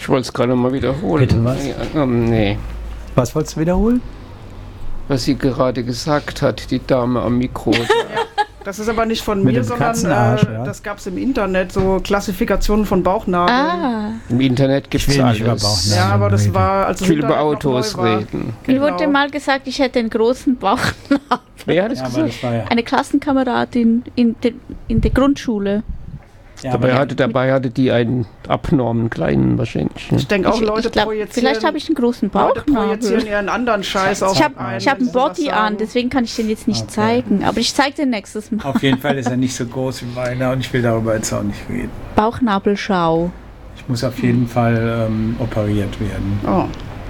Ich wollte es gerade mal wiederholen. Bitte was? Nee. Was wolltest du wiederholen? Was sie gerade gesagt hat, die Dame am Mikro. Das ist aber nicht von Mit mir, dem sondern Katzenarsch, ja. das gab es im Internet, so Klassifikationen von Bauchnabeln. Im Internet gibt es will nicht über alles. Bauchnabel. Ja, aber das reden. war... Als Ich will das über Internet noch Autos neu war. reden. Mir Genau. wurde mal gesagt, ich hätte einen großen Bauchnabel. Wer hat das Ja, aber gesagt? das war ja. Eine Klassenkameradin in der Grundschule. Ja, aber Dabei hatte die einen abnormen kleinen wahrscheinlich. Ich denke auch, Leute ich glaub, projizieren... vielleicht habe ich einen großen Leute projizieren Bauchnabel. ihren anderen Scheiß auf Ich habe einen, hab wenn einen sie sowas Body an, sagen. deswegen kann ich den jetzt nicht Okay. zeigen. Aber ich zeige den nächstes Mal. auf jeden Fall ist er nicht so groß wie meiner und ich will darüber jetzt auch nicht reden. Bauchnabelschau. Ich muss auf jeden Fall operiert werden. Oh.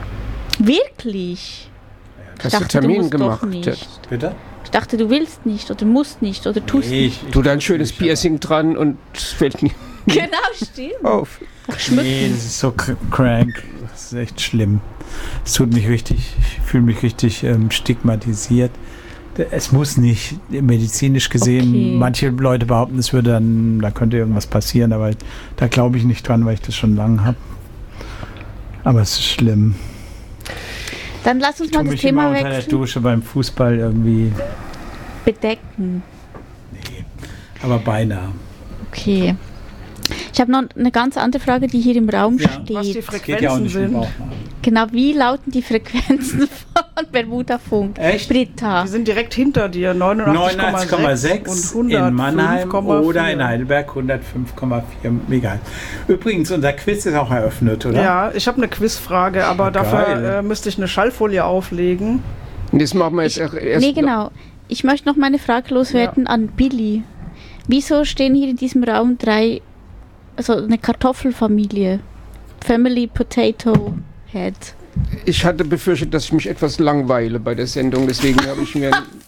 Wirklich? Hast du dachte, du Termin musst doch gemacht nicht. jetzt? Bitte? Ich dachte, du willst nicht oder musst nicht oder tust nicht. Du da ein schönes Piercing dran und es fällt nicht Genau, stimmt. auf. Nee, das ist so crank. Das ist echt schlimm. Es tut mich richtig, ich fühle mich richtig stigmatisiert. Es muss nicht medizinisch gesehen, Okay. manche Leute behaupten, es würde dann, da könnte irgendwas passieren, aber da glaube ich nicht dran, weil ich das schon lange habe. Aber es ist schlimm. Dann lass uns Ich tue mal das mich immer Thema unter der wechseln. Dusche beim Fußball irgendwie, Bedecken. nee, aber beinahe. Okay. Ich habe noch eine ganz andere Frage, die hier im Raum Ja. Was die steht. Es geht ja auch Frequenzen nicht um sind. Bauchnabel. Genau, wie lauten die Frequenzen von Bermuda-Funk? Echt? Britta. Die sind direkt hinter dir, 89,6 99,6 und in Mannheim 105,4. oder in Heidelberg 105,4 MHz. Übrigens, unser Quiz ist auch eröffnet, oder? Ja, ich habe eine Quizfrage, aber dafür Geil. müsste ich eine Schallfolie auflegen. Und das machen wir jetzt erst. Nee, genau. Ich möchte noch meine Frage loswerden an Billy. Wieso stehen hier in diesem Raum also eine Kartoffelfamilie? Family Potato Head. Ich hatte befürchtet, dass ich mich etwas langweile bei der Sendung, deswegen habe ich mir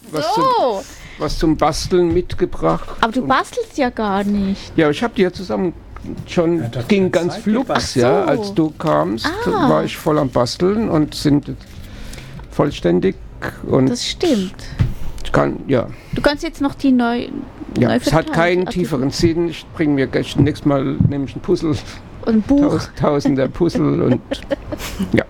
was zum Basteln mitgebracht. Aber du Und- bastelst ja gar nicht. Ja, ich habe die ja zusammen schon, Hat doch ging keine ganz Zeit flugs, gebastelt. ja, So. als du kamst, Ah. war ich voll am Basteln und sind vollständig und Das stimmt. ich kann, ja, Du kannst jetzt noch die neu es hat keinen also tieferen Sinn, ich bringe mir gleich nächstes Mal nämlich ein Puzzle, ein Buch. tausender Puzzle und ja,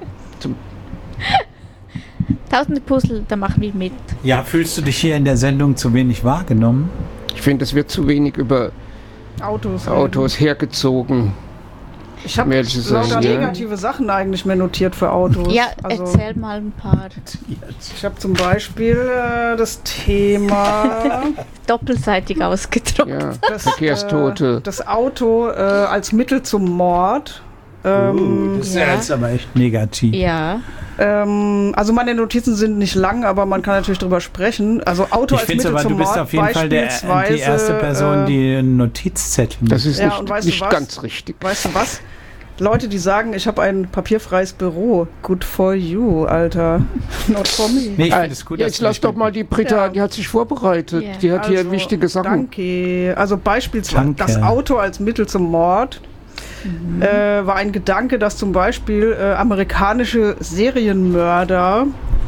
Tausende Puzzle, da machen wir mit. Ja, fühlst du dich hier in der Sendung zu wenig wahrgenommen? ich finde, es wird zu wenig über Autos. Autos hergezogen. Ich habe um ehrlich zu sein, lauter ja. negative Sachen eigentlich mehr notiert für Autos. Ja, also, erzähl mal ein paar. ich habe zum Beispiel das Thema Doppelseitig ausgedruckt. Ja, das, Verkehrstote. das Auto als Mittel zum Mord. Das ist ja Ja. jetzt aber echt negativ. Ja. Also meine Notizen sind nicht lang, aber man kann natürlich drüber sprechen. Also Auto Ich als finde Mittel aber, zum du bist Mord auf jeden Fall die beispielsweise, erste Person, die einen Notizzettel mit. Das ist Ja, und weißt du nicht was? ganz richtig. Weißt du was? Leute, die sagen, ich habe ein papierfreies Büro. Good for you, Alter. Not for me. Nee, ich finde es gut, dass Jetzt du lass dich doch mit- mal die Britta, Ja. die hat sich vorbereitet. Ja. Die hat hier Also, wichtige Sachen. Danke. Also beispielsweise Danke. das Auto als Mittel zum Mord war ein Gedanke, dass zum Beispiel amerikanische Serienmörder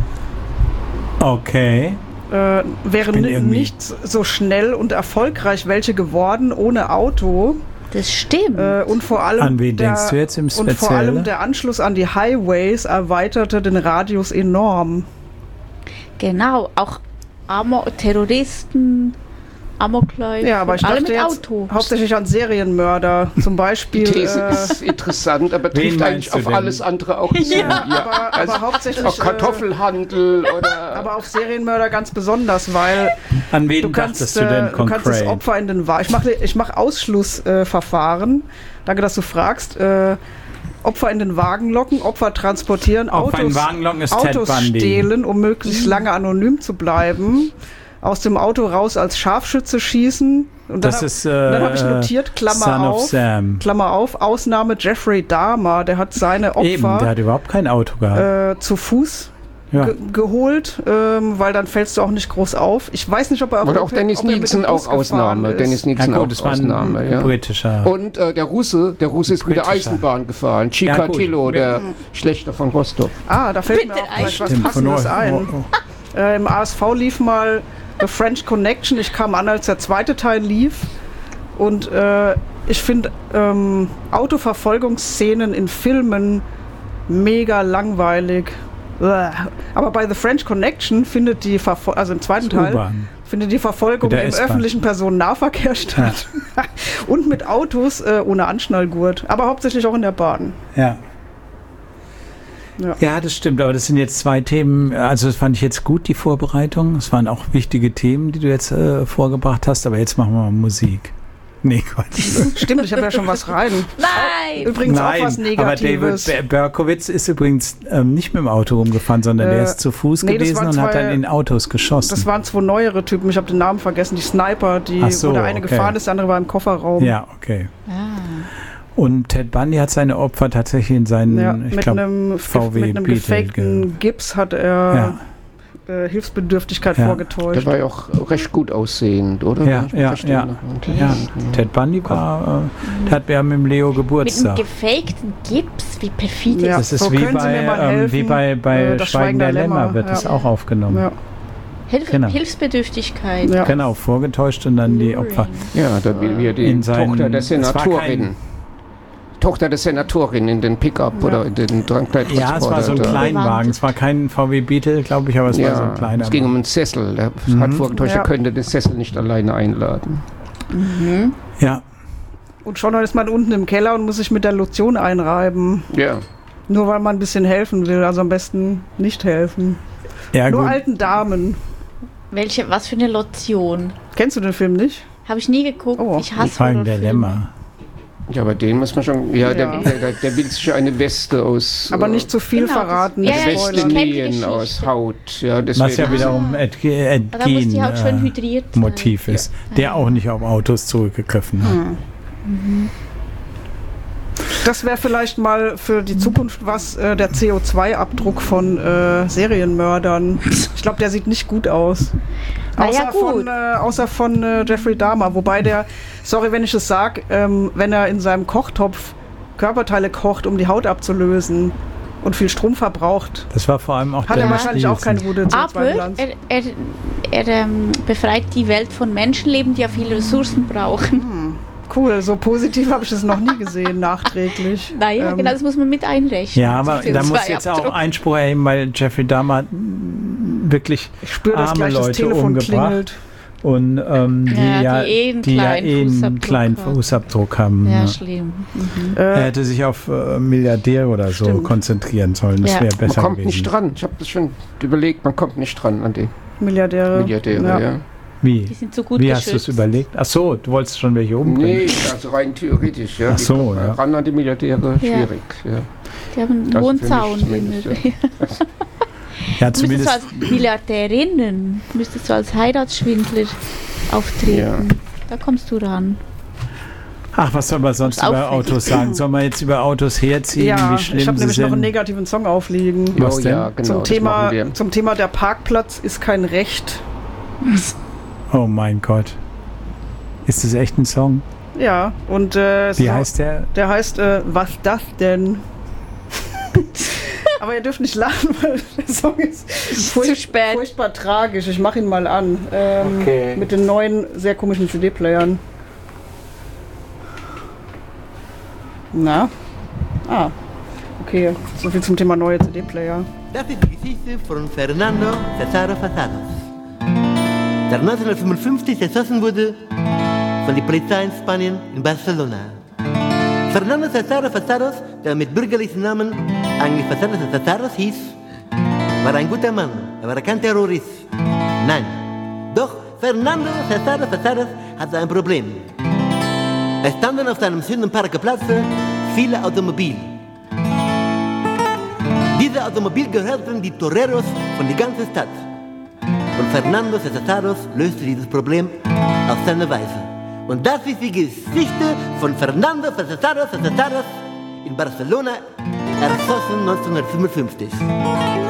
Okay. wären bin irgendwie- nicht so schnell und erfolgreich welche geworden ohne Auto. Das stimmt. Und vor allem An wen denkst du jetzt im Und vor Speziellen? allem der Anschluss an die Highways erweiterte den Radius enorm. Genau. Auch Terroristen, Amokläufer, Ja, aber ich alle dachte mit jetzt Auto. hauptsächlich an Serienmörder. Zum Die Beispiel. These ist interessant, aber Wen trifft meinst eigentlich du auf denn? alles andere auch zu. Ja, aber hauptsächlich. Auch Kartoffelhandel oder. Aber auf Serienmörder ganz besonders, weil An wen du kannst, dachtest du denn du kannst das konkret? Opfer in den Wagen. Ich mach Ausschlussverfahren. Danke, dass du fragst. Opfer in den Wagen locken, Opfer transportieren, Auf einen Wagenlocken ist Ted Autos Bundy. stehlen, um möglichst lange anonym zu bleiben. Aus dem Auto raus als Scharfschütze schießen. Und Das ist dann habe ich notiert, Klammer Son of auf, Sam. Klammer auf, Ausnahme Jeffrey Dahmer, der hat seine Eben, der Opfer hat überhaupt kein Auto gehabt. zu Fuß Ja. geholt, weil dann fällst du auch nicht groß auf. Ich weiß nicht, ob er Oder auch Dennis ob er mit dem Nielsen Bus auch Ausnahme. gefahren ist. Dennis Ja Nielsen gut, auch das war Ausnahme, ein ja. britischer. Und der Russe ist mit der Britischer. Eisenbahn gefahren. Ja, gut. Chikatilo, der Schlechter von Rostock. Ah, da fällt Bitte, mir auch gleich was Stimmt, Passendes von euch. ein. Im ASV lief mal The French Connection. Ich kam an, als der zweite Teil lief. Und Ich finde Autoverfolgungsszenen in Filmen mega langweilig. Aber bei The French Connection findet die also im zweiten Teil U-Bahn. findet die Verfolgung im öffentlichen Personennahverkehr statt. Ja. Und mit Autos ohne Anschnallgurt. Aber hauptsächlich auch in der Bahn. Ja. Ja, das stimmt, aber das sind jetzt 2 Themen, also das fand ich jetzt gut, die Vorbereitung. Es waren auch wichtige Themen, die du jetzt vorgebracht hast, aber jetzt machen wir mal Musik. Nee, Gott. Stimmt, ich habe ja schon was rein. Nein! Übrigens auch was Negatives. Aber David Berkowitz ist übrigens nicht mit dem Auto rumgefahren, sondern der ist zu Fuß gewesen und hat dann in Autos geschossen. Das waren 2 neuere Typen, ich habe den Namen vergessen, die Sniper, wo der eine gefahren ist, der andere war im Kofferraum. Ja, okay. Und Ted Bundy hat seine Opfer tatsächlich in seinen, ich glaube, VW mit einem gefakten Gips hat er Hilfsbedürftigkeit vorgetäuscht. Der war ja auch recht gut aussehend, oder? Ja. Ted Bundy war, der hat ja mit dem Leo Geburtstag. Mit einem gefakten Gips? Wie perfide das ist wie bei Schweigen der Lämmer wird das auch aufgenommen. Ja. Hilfsbedürftigkeit. Ja. Genau, vorgetäuscht und dann die Opfer. Ja, da will wir die Tochter der Senatorin. Tochter der Senatorin in den Pickup oder in den Drangkleidtransporter. Ja, es war so ein Kleinwagen. Es war kein VW Beetle, glaube ich, aber es war so ein kleiner. Es ging um einen Sessel. Der hat vorgetäuscht, er könnte den Sessel nicht alleine einladen. Mhm. Ja. Und schon ist man unten im Keller und muss sich mit der Lotion einreiben. Ja. Nur weil man ein bisschen helfen will. Also am besten nicht helfen. Ja, nur gut. Alten Damen. Was für eine Lotion? Kennst du den Film nicht? Habe ich nie geguckt. Ich hasse Schweigen der Lämmer. Ja, aber den muss man schon. Ja, der will sich eine Weste aus. Aber nicht zu viel verraten. Ja, Weste nähen aus Haut. Ja, was ja wiederum Motiv ist, der auch nicht auf Autos zurückgegriffen hat. Das wäre vielleicht mal für die Zukunft was, der CO2-Abdruck von Serienmördern. Ich glaube, der sieht nicht gut aus. Außer von Jeffrey Dahmer. Wobei der, sorry, wenn ich es sage, wenn er in seinem Kochtopf Körperteile kocht, um die Haut abzulösen und viel Strom verbraucht. Das war vor allem auch hat er wahrscheinlich auch keine gute CO2-Bilanz. Aber er befreit die Welt von Menschenleben, die ja viele Ressourcen brauchen. Cool, so positiv habe ich das noch nie gesehen, nachträglich. Naja, genau, das muss man mit einrechnen. Ja, aber da muss jetzt auch Einspruch erheben, weil Jeffrey Dahmer wirklich arme Leute umgebracht. Und die einen kleinen Fußabdruck haben. Ja, schlimm. Er hätte sich auf Milliardäre oder so konzentrieren sollen. Das wäre besser gewesen. Man kommt nicht dran. Ich habe das schon überlegt, man kommt nicht dran an die Milliardäre, ja. Wie? Die sind so gut Wie geschützt. hast du es überlegt? Ach so, du wolltest schon welche umbringen? Nee, also rein theoretisch. Ja. Ach so, ja. Ran an die Milliardäre, schwierig. Ja. Die haben einen hohen Zaun. Ja, du müsstest als Milliardärinnen, müsstest du als Heiratsschwindler auftreten. Ja. Da kommst du ran. Ach, was soll man sonst über Autos sagen? Soll man jetzt über Autos herziehen, wie schlimm sie sind? Ich habe nämlich noch einen negativen Song aufliegen. Was denn? Ja, genau, zum Thema der Parkplatz ist kein Recht. Oh mein Gott. Ist das echt ein Song? Ja, und wie heißt der? Der heißt Was das denn? Aber ihr dürft nicht lachen, weil der Song ist furchtbar tragisch. Ich mache ihn mal an. Mit den neuen, sehr komischen CD-Playern. Na? Okay. So viel zum Thema neue CD-Player. Das ist die Geschichte von Fernando Cesaro Fazados, der 1955 erschossen wurde von der Polizei in Spanien in Barcelona. Fernando Cesaro Fazados, der mit bürgerlichen Namen eigentlich Fazados Fazados hieß, war ein guter Mann, er war kein Terrorist. Nein, doch Fernando Cesaro Fazados hatte ein Problem. Es standen auf seinem Sündenparkplatz viele Automobile. Diese Automobile gehörten die Toreros von der ganzen Stadt. Und Fernando Cesaro löste dieses Problem auf seine Weise. Und das ist die Geschichte von Fernando Cesaro in Barcelona, erschossen 1955.